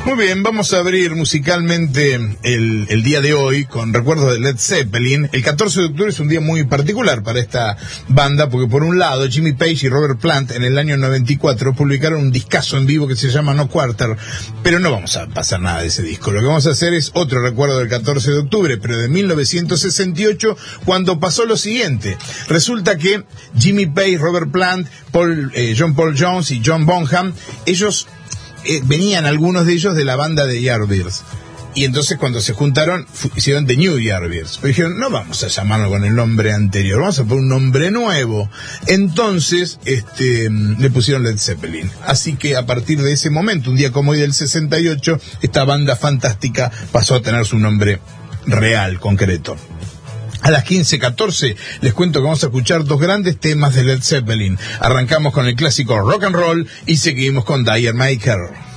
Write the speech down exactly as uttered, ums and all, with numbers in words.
Muy bien, vamos a abrir musicalmente el, el día de hoy con recuerdos de Led Zeppelin. El catorce de octubre es un día muy particular para esta banda porque por un lado Jimmy Page y Robert Plant en el año noventa y cuatro publicaron un discazo en vivo que se llama No Quarter, pero no vamos a pasar nada de ese disco. Lo que vamos a hacer es otro recuerdo del catorce de octubre, pero de mil novecientos sesenta y ocho, cuando pasó lo siguiente. Resulta que Jimmy Page, Robert Plant, Paul, eh, John Paul Jones y John Bonham, ellos Eh, venían algunos de ellos de la banda de Yardbirds. Y entonces cuando se juntaron, hicieron The New Yardbirds. Pero dijeron, no vamos a llamarlo con el nombre anterior, vamos a poner un nombre nuevo. Entonces, este, le pusieron Led Zeppelin. Así que a partir de ese momento, un día como hoy del sesenta y ocho, esta banda fantástica pasó a tener su nombre real, concreto. A las quince catorce les cuento que vamos a escuchar dos grandes temas de Led Zeppelin. Arrancamos con el clásico Rock and Roll y seguimos con D'yer Mak'er.